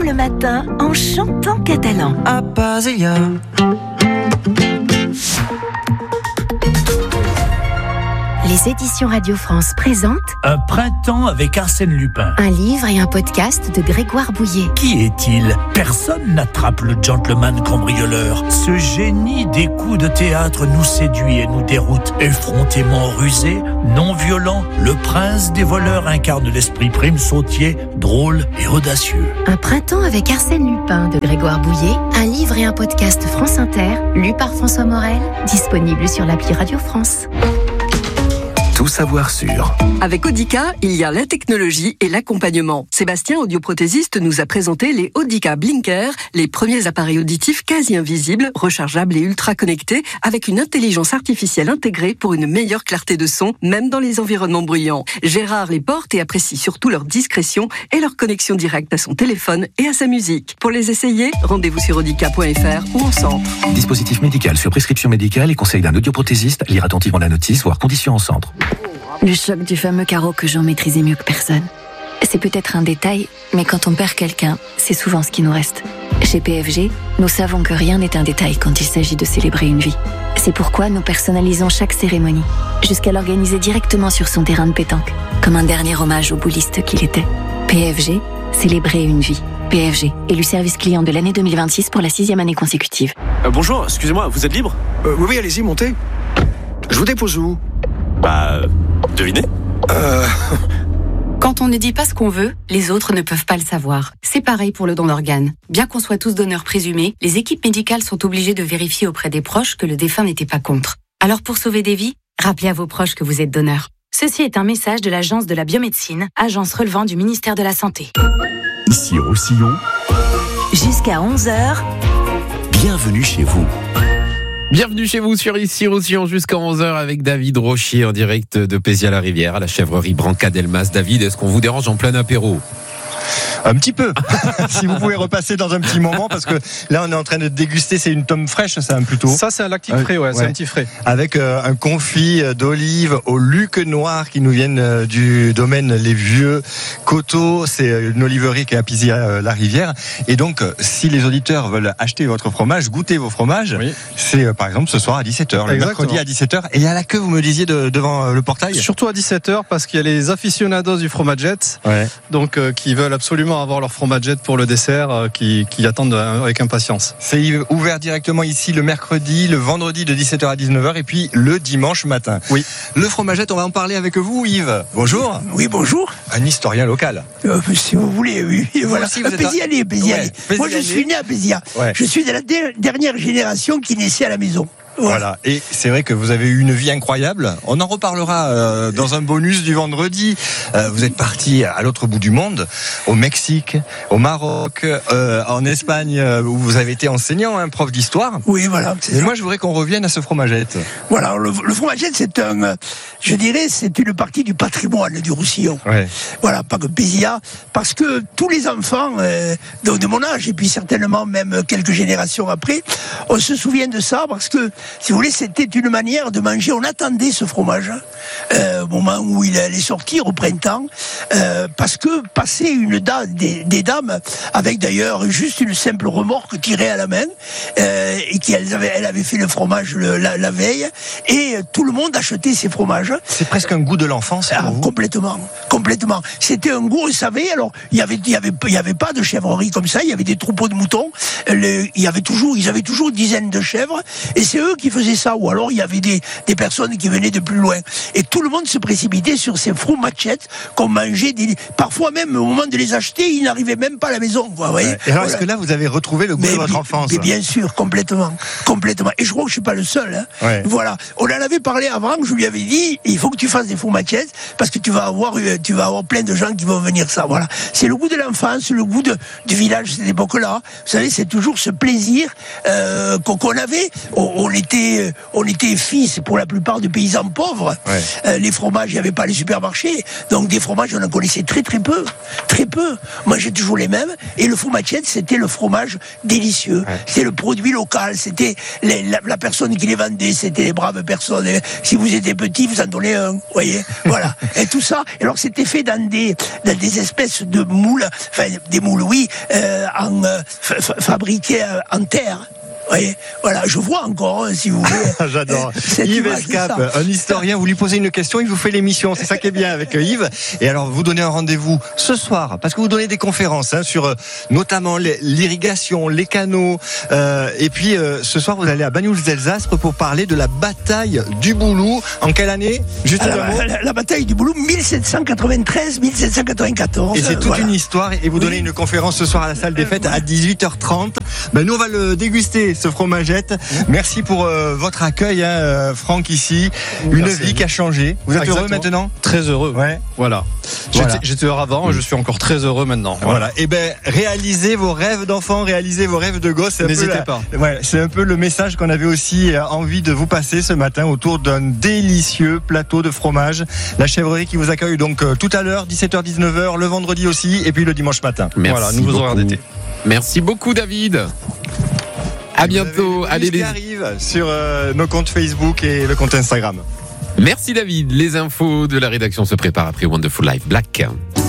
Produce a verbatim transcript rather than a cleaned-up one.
le matin en chantant catalan. A Basia. Les éditions Radio France présentent Un printemps avec Arsène Lupin. un livre et un podcast de Grégoire Bouillet. Qui est-il ? Personne n'attrape le gentleman cambrioleur. Ce génie des coups de théâtre nous séduit et nous déroute. Effrontément rusé, non violent, le prince des voleurs incarne l'esprit prime sautier, drôle et audacieux. Un printemps avec Arsène Lupin de Grégoire Bouillet, un livre et un podcast France Inter, lu par François Morel, disponible sur l'appli Radio France. Tout savoir sur. Avec Audica, il y a la technologie et l'accompagnement. Sébastien, audioprothésiste, nous a présenté les Audica Blinker, les premiers appareils auditifs quasi invisibles, rechargeables et ultra connectés, avec une intelligence artificielle intégrée pour une meilleure clarté de son, même dans les environnements bruyants. Gérard les porte et apprécie surtout leur discrétion et leur connexion directe à son téléphone et à sa musique. Pour les essayer, rendez-vous sur audica point f r ou en centre. Dispositif médical sur prescription médicale et conseil d'un audioprothésiste. Lire attentivement la notice, voire conditions en centre. Le choc du fameux carreau que Jean maîtrisait mieux que personne. C'est peut-être un détail, mais quand on perd quelqu'un, c'est souvent ce qui nous reste. Chez P F G, nous savons que rien n'est un détail quand il s'agit de célébrer une vie. C'est pourquoi nous personnalisons chaque cérémonie, jusqu'à l'organiser directement sur son terrain de pétanque, comme un dernier hommage au bouliste qu'il était. P F G, célébrer une vie. P F G, élu service client de l'année deux mille vingt-six pour la sixième année consécutive. Euh, bonjour, excusez-moi, vous êtes libre ? euh, Oui, oui, allez-y, montez. Je vous dépose où ? Bah, devinez. Euh... Quand on ne dit pas ce qu'on veut, les autres ne peuvent pas le savoir. C'est pareil pour le don d'organes. Bien qu'on soit tous donneurs présumés, les équipes médicales sont obligées de vérifier auprès des proches que le défunt n'était pas contre. Alors pour sauver des vies, rappelez à vos proches que vous êtes donneur. Ceci est un message de l'Agence de la biomédecine, agence relevant du ministère de la Santé. Ici Roussillon. Jusqu'à onze heures, Bienvenue chez vous. Bienvenue chez vous sur Ici Roussillon jusqu'à onze heures avec David Rochier en direct de Pézières-la-Rivière à la chèvrerie Branca-Delmas. David, est-ce qu'on vous dérange en plein apéro ? Un petit peu, si vous pouvez repasser dans un petit moment, parce que là on est en train de déguster, c'est une tome fraîche, ça plutôt. Ça c'est un lactique frais, ouais, ouais. C'est un petit frais. Avec euh, un confit d'olive au luc noir qui nous viennent euh, du domaine Les Vieux Coteaux. C'est une oliverie qui est à Pézières-la-Rivière. Et donc, euh, si les auditeurs veulent acheter votre fromage, goûter vos fromages, oui. c'est euh, par exemple ce soir à dix-sept heures, le Exactement. mercredi à dix-sept heures. Et il y a la queue, vous me disiez, de, devant euh, le portail. Surtout à dix-sept heures, parce qu'il y a les aficionados du fromagette, ouais. donc euh, qui veulent absolument avoir leur fromagette pour le dessert, euh, qui, qui attendent avec impatience. C'est ouvert directement ici le mercredi, le vendredi de dix-sept heures à dix-neuf heures et puis le dimanche matin. Oui. Le fromagette, on va en parler avec vous, Yves. Bonjour. Oui, bonjour. Un historien local. Euh, si vous voulez, oui. Vous voilà. aussi, vous êtes Pézialais, Pézialais. Ouais, Moi, je suis né à Pézières. Ouais. Je suis de la de- dernière génération qui naissait à la maison. Voilà. voilà, et c'est vrai que vous avez eu une vie incroyable. On en reparlera euh, dans un bonus du vendredi. Euh, vous êtes parti à l'autre bout du monde, au Mexique, au Maroc, euh, en Espagne, où vous avez été enseignant, hein, prof d'histoire. Oui, voilà. Et moi, je voudrais qu'on revienne à ce fromagette. Voilà, le, le fromagette, c'est un, je dirais, c'est une partie du patrimoine du Roussillon. Ouais. Voilà, pas que Pézières, parce que tous les enfants euh, de, de mon âge, et puis certainement même quelques générations après, on se souvient de ça, parce que si vous voulez, c'était une manière de manger. On attendait ce fromage euh, au moment où il allait sortir au printemps, euh, parce que passer une dame, des, des dames avec d'ailleurs juste une simple remorque tirée à la main, euh, et qui elle avait, elle avait fait le fromage le, la, la veille, et tout le monde achetait ces fromages. C'est presque un goût de l'enfance. Ah, complètement, complètement. C'était un goût, vous savez. Alors il y avait, il y avait, il y avait pas de chèvrerie comme ça. Il y avait des troupeaux de moutons. Le, il y avait toujours, ils avaient toujours une dizaine de chèvres, et c'est eux qui faisaient ça, ou alors il y avait des, des personnes qui venaient de plus loin. Et tout le monde se précipitait sur ces fromagettes qu'on mangeait, des, parfois même au moment de les acheter, ils n'arrivaient même pas à la maison. Quoi, ouais. Et alors, voilà. Est-ce que là, vous avez retrouvé le goût mais, de votre mais, enfance ? Mais bien sûr, complètement, complètement. Et je crois que je suis pas le seul. Hein. Ouais. Voilà. On en avait parlé avant, je lui avais dit, il faut que tu fasses des fromagettes, parce que tu vas avoir, tu vas avoir plein de gens qui vont venir ça. Voilà. C'est le goût de l'enfance, le goût de, du village de cette époque-là. Vous savez, c'est toujours ce plaisir euh, qu'on, qu'on avait. On, on était, on était fils pour la plupart de paysans pauvres. Ouais. Euh, les fromages, il n'y avait pas les supermarchés, donc des fromages, on en connaissait très très peu, très peu. Moi, j'ai toujours les mêmes. Et le fromagette, c'était le fromage délicieux. Ouais. C'était le produit local. C'était les, la, la personne qui les vendait. C'était les braves personnes. Et si vous étiez petit, vous en donnez un. Vous voyez, voilà. Et tout ça. Alors, c'était fait dans des, dans des espèces de moules, enfin des moules, oui, euh, en euh, f- fabriqués euh, en terre. Oui, voilà, je vois encore, hein, si vous voulez. J'adore. Yves Escape, un historien, vous lui posez une question, il vous fait l'émission. C'est ça qui est bien avec Yves. Et alors, vous donnez un rendez-vous ce soir, parce que vous donnez des conférences hein, sur euh, notamment les, l'irrigation, les canaux. Euh, et puis, euh, ce soir, vous allez à Banyuls-d'Alsace pour parler de la bataille du Boulou. En quelle année? Juste ah, la, la, la bataille du Boulou, dix-sept cent quatre-vingt-treize dix-sept cent quatre-vingt-quatorze. Et c'est toute voilà. une histoire. Et vous donnez oui. une conférence ce soir à la salle des fêtes à dix-huit heures trente. Ben, nous, on va le déguster. Ce fromagette. Merci pour euh, votre accueil, hein, euh, Franck, ici. Une Merci. vie qui a changé. Vous êtes Exactement. heureux maintenant? Très heureux. Ouais. Voilà. voilà. J'étais, j'étais heureux avant, mmh. je suis encore très heureux maintenant. Voilà. voilà. Et ben, réalisez vos rêves d'enfant, réalisez vos rêves de gosse. N'hésitez la... pas. Ouais, c'est un peu le message qu'on avait aussi envie de vous passer ce matin autour d'un délicieux plateau de fromage. La Chèvrerie qui vous accueille donc euh, tout à l'heure, dix-sept heures dix-neuf heures, le vendredi aussi, et puis le dimanche matin. Merci voilà, nouveaux horaires d'été. Merci beaucoup, David. À bientôt. Allez, les... arrive sur euh, nos comptes Facebook et le compte Instagram. Merci David. Les infos de la rédaction se préparent après Wonderful Life Black.